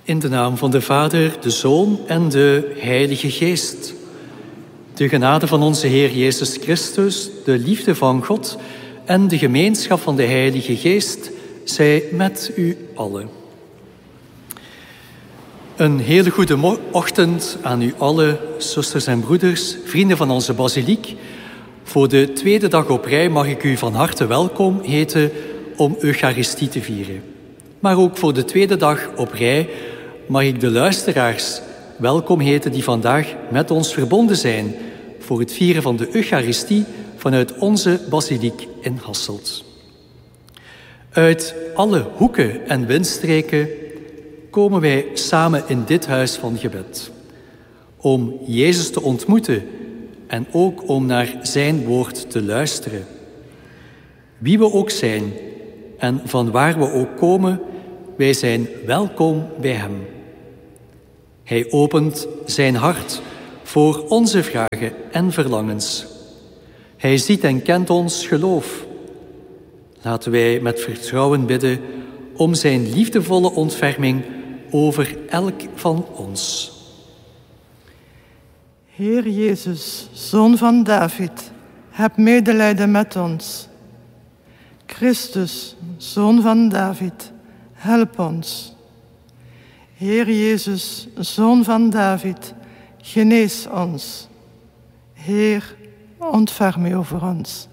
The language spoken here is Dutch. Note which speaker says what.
Speaker 1: In de naam van de Vader, de Zoon en de Heilige Geest. De genade van onze Heer Jezus Christus, de liefde van God en de gemeenschap van de Heilige Geest zij met u allen. Een hele goede ochtend aan u allen, zusters en broeders, vrienden van onze basiliek. Voor de tweede dag op rij mag ik u van harte welkom heten om Eucharistie te vieren. Maar ook voor de tweede dag op rij mag ik de luisteraars welkom heten die vandaag met ons verbonden zijn voor het vieren van de Eucharistie vanuit onze basiliek in Hasselt. Uit alle hoeken en windstreken komen wij samen in dit huis van gebed. Om Jezus te ontmoeten en ook om naar zijn woord te luisteren. Wie we ook zijn en van waar we ook komen, wij zijn welkom bij hem. Hij opent zijn hart voor onze vragen en verlangens. Hij ziet en kent ons geloof. Laten wij met vertrouwen bidden om zijn liefdevolle ontferming over elk van ons.
Speaker 2: Heer Jezus, Zoon van David, heb medelijden met ons. Christus, Zoon van David, help ons. Heer Jezus, Zoon van David, genees ons. Heer, ontferm u over ons.